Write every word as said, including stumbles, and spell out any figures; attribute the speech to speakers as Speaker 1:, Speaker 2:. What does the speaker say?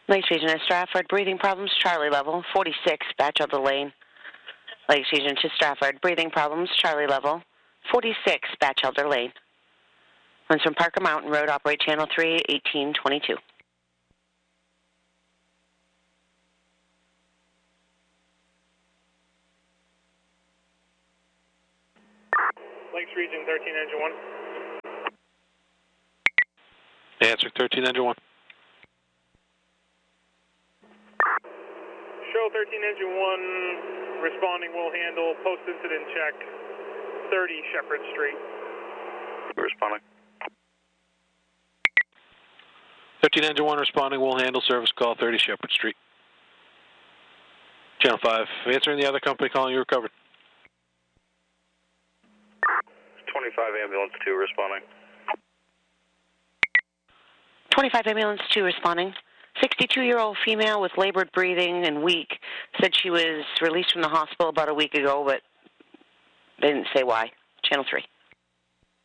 Speaker 1: Lakes Region to Stratford, breathing problems, Charlie level, forty-six, Batchelder Lane. Lakes Region to Stratford, breathing problems, Charlie level, forty-six, Batchelder Lane. One's from Parker Mountain Road, operate channel three, eighteen twenty-two.
Speaker 2: Lakes Region thirteen, engine one.
Speaker 3: Answer thirteen, engine one.
Speaker 2: Show thirteen, engine one, responding will handle, post-incident check, thirty Shepherd Street.
Speaker 4: Responding.
Speaker 3: thirteen, engine one, responding, will handle, service call, thirty Shepherd Street. Channel five, answering the other company calling you recovered.
Speaker 4: twenty-five, ambulance two, responding.
Speaker 1: twenty-five, ambulance two, responding. sixty-two-year-old female with labored breathing and weak. Said she was released from the hospital about a week ago, but they didn't say why. Channel three.